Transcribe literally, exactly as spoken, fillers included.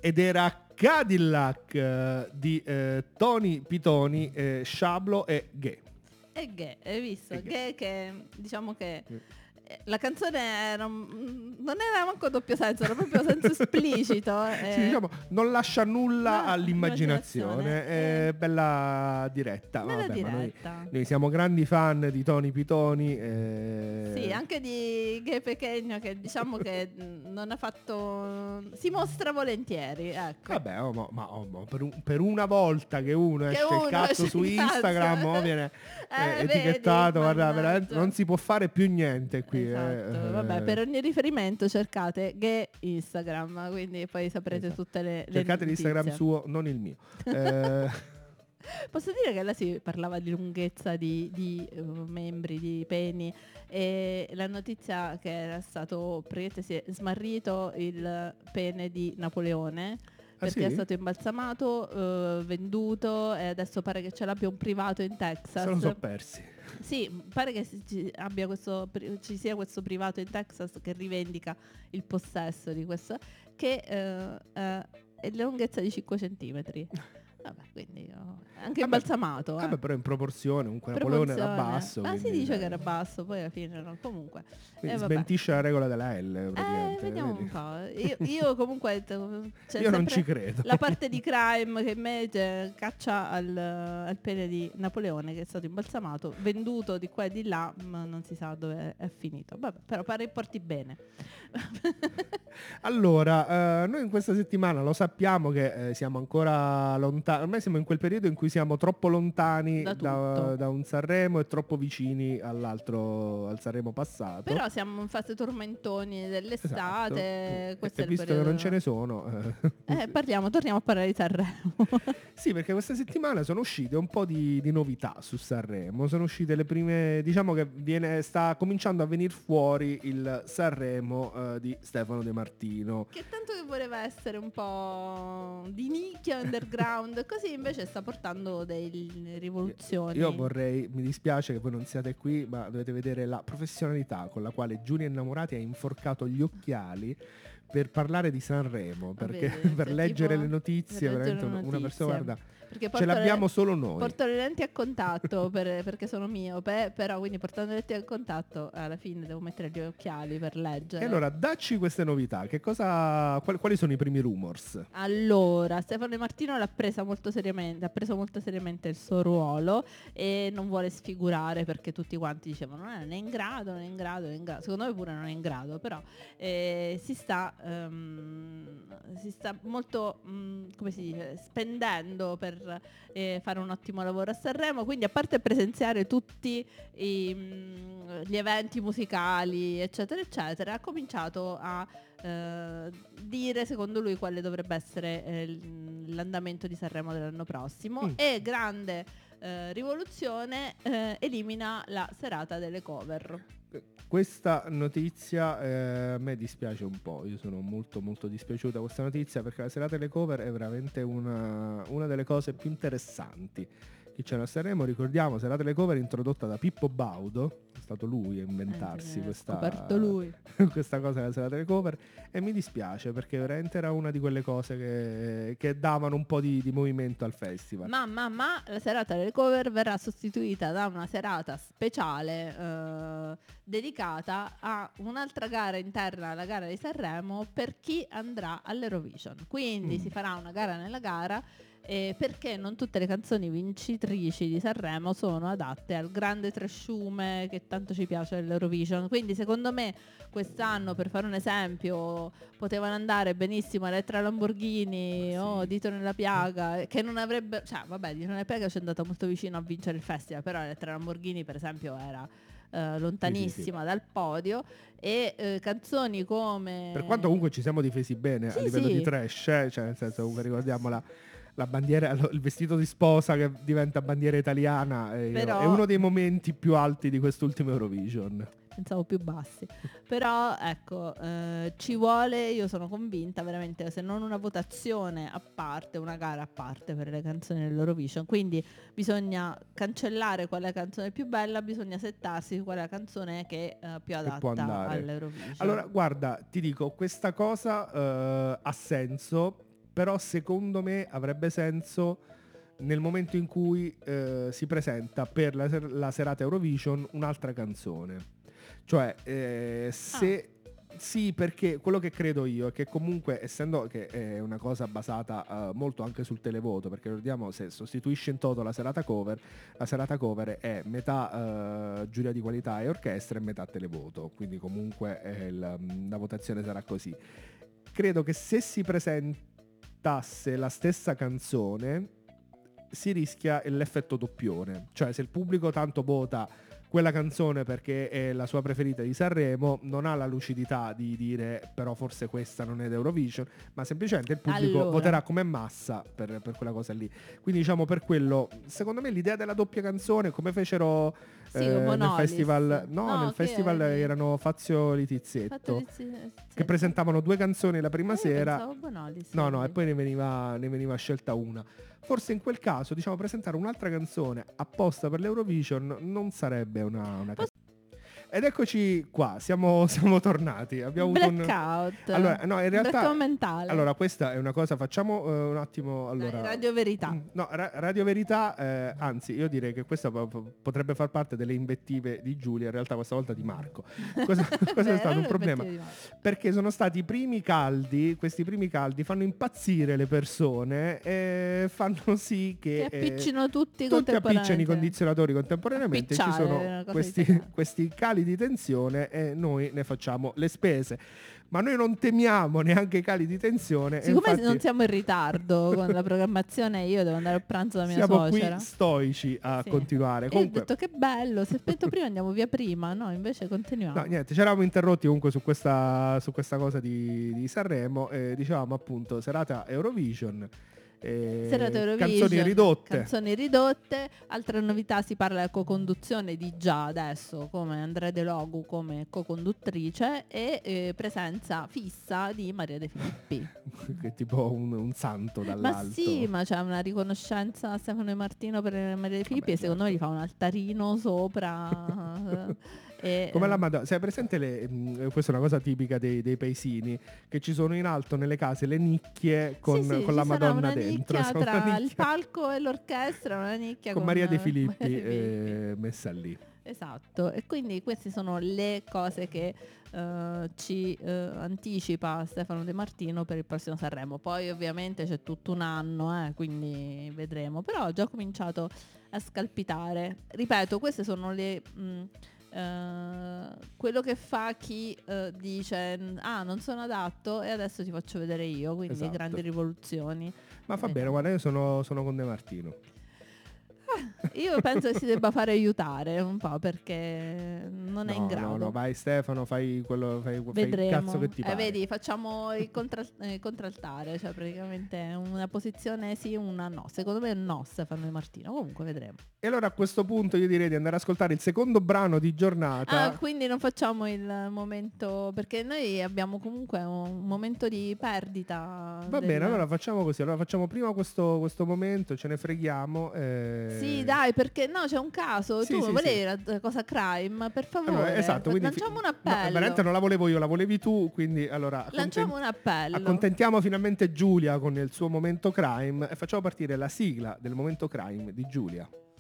ed era Cadillac eh, di eh, Tony Pitoni, eh, Sciablo e Ghe. E Ghe, hai visto? E Ghe che diciamo che la canzone era, non era manco doppio senso, era proprio senso esplicito. Eh. Sì, diciamo, non lascia nulla No, all'immaginazione, è eh. bella diretta. Bella Vabbè, diretta. Ma noi, noi siamo grandi fan di Tony Pitoni. Eh... Sì, anche di Ghe Pechegno, che diciamo che non ha fatto, si mostra volentieri, ecco. Vabbè, oh, ma, ma oh, ma per, un, per una volta che uno che esce uno il cazzo esce su il cazzo. Instagram oh, viene eh, eh, vedi, etichettato, guarda, mannaggia. veramente non si può fare più niente qui. Esatto, eh. vabbè, per ogni riferimento cercate Ghe Instagram, quindi poi saprete Esatto. tutte le, le Cercate notizie. l'Instagram suo, non il mio. eh, Posso dire che là si parlava di lunghezza di, di uh, membri, di peni, e la notizia che era stato praticamente si è smarrito il pene di Napoleone. Ah, Perché sì? è stato imbalsamato, uh, venduto, e adesso pare che ce l'abbia un privato in Texas. Se lo so persi. Sì, pare che ci, abbia questo, ci sia questo privato in Texas che rivendica il possesso di questo, che uh, uh, è la lunghezza di cinque centimetri. Vabbè, quindi oh, anche Vabbè, imbalsamato. Eh. Vabbè, però in proporzione, comunque Napoleone era basso. Ah, si quindi, dice eh, che era basso, poi alla fine no. Comunque. quindi eh, vabbè. smentisce la regola della L. Eh, praticamente, vediamo vedi? un po'. Io, io comunque t- c'è Io non sempre ci credo. la parte di crime che invece caccia al, al pene di Napoleone, che è stato imbalsamato, venduto di qua e di là, ma non si sa dove è finito. Vabbè, però pare porti bene. Allora, eh, noi in questa settimana lo sappiamo che eh, siamo ancora lontani, ormai siamo in quel periodo in cui siamo troppo lontani Da da, tutto. da un Sanremo e troppo vicini all'altro, al Sanremo passato. Però siamo in fase tormentoni dell'estate. Esatto. Questo E è il visto periodo. che non ce ne sono, eh. Eh, parliamo, torniamo a parlare di Sanremo. Sì, perché questa settimana sono uscite un po' di, di novità su Sanremo. Sono uscite le prime, diciamo che viene, sta cominciando a venire fuori il Sanremo eh, di Stefano De Martino. Che tanto che voleva essere un po' di nicchia, underground, così invece sta portando delle rivoluzioni. Io vorrei, mi dispiace che voi non siate qui, ma dovete vedere la professionalità con la quale Giulia Innamorati ha inforcato gli occhiali per parlare di Sanremo, perché Vedi, per cioè, leggere tipo, le notizie, per leggere veramente le una, una notizie. persona, guarda, Perché ce porto le- l'abbiamo solo noi. Porto le lenti a contatto per- perché sono miope, però quindi portando le lenti a contatto alla fine devo mettere gli occhiali per leggere. E allora, dacci queste novità, che cosa, quali, quali sono i primi rumors? Allora, Stefano De Martino l'ha presa molto seriamente, ha preso molto seriamente il suo ruolo e non vuole sfigurare, perché tutti quanti dicevano "Eh, non è in grado, non è in grado, non è in grado". Secondo me pure non è in grado, però eh, si sta ehm, si sta molto mh, come si dice, spendendo per eh, fare un ottimo lavoro a Sanremo, quindi a parte presenziare tutti i, mh, gli eventi musicali eccetera eccetera, ha cominciato a eh, dire secondo lui quale dovrebbe essere eh, l- l'andamento di Sanremo dell'anno prossimo. Mm. E grande eh, rivoluzione, eh, elimina la serata delle cover. Questa notizia eh, a me dispiace un po', io sono molto molto dispiaciuta da questa notizia, perché la serata delle cover è veramente una, una delle cose più interessanti che c'è a Sanremo. Ricordiamo, serata delle cover introdotta da Pippo Baudo, è stato lui a inventarsi Eh, questa, scoperto lui. questa cosa della serata delle cover, e mi dispiace perché veramente era una di quelle cose che, che davano un po' di, di movimento al festival. Ma, ma, ma la serata delle cover verrà sostituita da una serata speciale eh, dedicata a un'altra gara interna alla gara di Sanremo per chi andrà all'Eurovision. Quindi Mm. si farà una gara nella gara, eh, perché non tutte le canzoni vincitrici di Sanremo sono adatte al grande trasciume che tanto ci piace all'Eurovision. Quindi secondo me quest'anno, per fare un esempio, potevano andare benissimo Elettra Lamborghini Ma sì. o Dito nella piaga, che non avrebbe, cioè vabbè, Dito nella piaga ci è andata molto vicino a vincere il festival, però Elettra Lamborghini per esempio era eh, lontanissima Sì, sì, dal podio. E eh, canzoni come, Per quanto comunque ci siamo difesi bene Sì, a livello sì. di trash, eh, cioè nel senso, comunque ricordiamo la, la bandiera, lo- il vestito di sposa che diventa bandiera italiana, eh, Però- è uno dei momenti più alti di quest'ultimo Eurovision. pensavo più bassi, però ecco, eh, ci vuole, io sono convinta veramente, se non una votazione a parte, una gara a parte per le canzoni dell'Eurovision. Quindi bisogna cancellare qual è la canzone più bella, bisogna settarsi su qual è la canzone che è più Che può adatta andare. all'Eurovision. Allora, guarda, ti dico, questa cosa eh, ha senso però secondo me avrebbe senso nel momento in cui eh, si presenta per la, ser- la serata Eurovision un'altra canzone. Cioè, eh, se... Ah. Sì, perché quello che credo io è che comunque, essendo che è una cosa basata uh, molto anche sul televoto, perché ricordiamo, se sostituisce in toto la serata cover, la serata cover è metà uh, giuria di qualità e orchestra e metà televoto, quindi comunque eh, il, la votazione sarà così. Credo che se si presentasse la stessa canzone si rischia l'effetto doppione, cioè se il pubblico tanto vota quella canzone perché è la sua preferita di Sanremo, non ha la lucidità di dire però forse questa non è d'Eurovision, ma semplicemente il pubblico allora. voterà come massa per, per quella cosa lì. Quindi diciamo per quello, secondo me l'idea della doppia canzone, come fecero sì, eh, nel Bonolis. festival, no, no nel festival è... erano Fazio Litizietto, Litizietto, che presentavano due canzoni la prima eh, sera, Bonolis, no no, e poi ne veniva, ne veniva scelta una. Forse in quel caso, diciamo, presentare un'altra canzone apposta per l'Eurovision non sarebbe una, una Posso... Ed eccoci qua, siamo, siamo tornati. Abbiamo blackout. Un... Allora, no, in realtà mentale. Allora, questa è una cosa, facciamo uh, un attimo allora, Dai, Radio Verità. No, ra- Radio Verità, eh, anzi, io direi che questa p- p- potrebbe far parte delle invettive di Giulia, in realtà questa volta di Marco. Cosa, cosa Beh, è stato un problema? Perché sono stati i primi caldi, questi primi caldi fanno impazzire le persone e fanno sì che, che appiccino eh, tutti, tutti appiccino i condizionatori contemporaneamente. Ci sono questi, questi cali di tensione e noi ne facciamo le spese, ma noi non temiamo neanche i cali di tensione. Siccome infatti... non siamo in ritardo con la programmazione, io devo andare a pranzo da mia siamo suocera. Siamo qui stoici a sì. continuare. E comunque... ho detto che bello, se spento prima andiamo via prima, no, invece continuiamo. No, niente, ci eravamo interrotti comunque su questa, su questa cosa di, di Sanremo e dicevamo appunto serata Eurovision. Eh, Serata Eurovision, canzoni ridotte. canzoni ridotte. Altra novità, si parla della co-conduzione di già adesso come Andrea De Logu come co-conduttrice e eh, presenza fissa di Maria De Filippi. Che è tipo un, un santo dall'alto. Ma sì, ma c'è una riconoscenza a Stefano e Martino per Maria De Filippi. Vabbè, e secondo certo. me gli fa un altarino sopra. E, come la Madonna, sai presente le, mh, questa è una cosa tipica dei, dei paesini, che ci sono in alto nelle case le nicchie con, sì, sì, con la Madonna dentro, tra nicchia. il palco e l'orchestra, una nicchia con, con Maria De Filippi, Maria De Filippi. Eh, messa lì. Esatto, e quindi queste sono le cose che uh, ci uh, anticipa Stefano De Martino per il prossimo Sanremo. Poi ovviamente c'è tutto un anno, eh, quindi vedremo, però ho già cominciato a scalpitare. Ripeto, queste sono le... Mh, Uh, quello che fa chi uh, dice ah non sono adatto e adesso ti faccio vedere io, quindi esatto. grandi rivoluzioni. Ma fa eh. bene, guarda, io sono, sono con De Martino. Io penso che si debba fare aiutare un po' perché non no, è in grado. No, no, vai Stefano, fai quello, fai, fai il cazzo che ti eh, pare. Vedi, facciamo il, contra- il contraltare, cioè praticamente una posizione sì, una no. Secondo me è un no Stefano De Martino, comunque vedremo. E allora a questo punto io direi di andare ad ascoltare il secondo brano di giornata. Ah, quindi non facciamo il momento, perché noi abbiamo comunque un momento di perdita. Va del... bene, allora facciamo così, allora facciamo prima questo, questo momento, ce ne freghiamo. Eh... Sì, dai, perché no, c'è un caso, sì, tu sì, volevi sì. la cosa crime, per favore. Allora, esatto, quindi lanciamo un fi- appello. No, veramente non la volevo io, la volevi tu, quindi allora lanciamo accontent- un appello. Accontentiamo finalmente Giulia con il suo momento crime e facciamo partire la sigla del momento crime di Giulia.